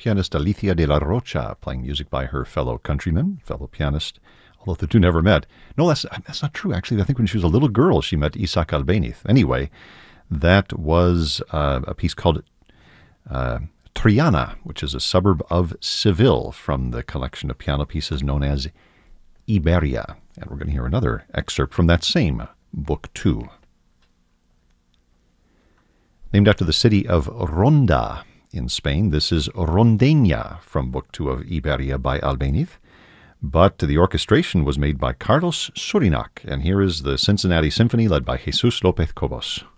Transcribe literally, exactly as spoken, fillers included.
pianist Alicia de la Rocha, playing music by her fellow countryman, fellow pianist, although the two never met. No, that's, that's not true, actually. I think when she was a little girl, she met Isaac Albéniz. Anyway, that was uh, a piece called uh, Triana, which is a suburb of Seville, from the collection of piano pieces known as Iberia. And we're going to hear another excerpt from that same book, too. Named after the city of Ronda in Spain, this is Rondeña from Book Two of Iberia by Albéniz. But the orchestration was made by Carlos Surinac, and here is the Cincinnati Symphony led by Jesus López Cobos.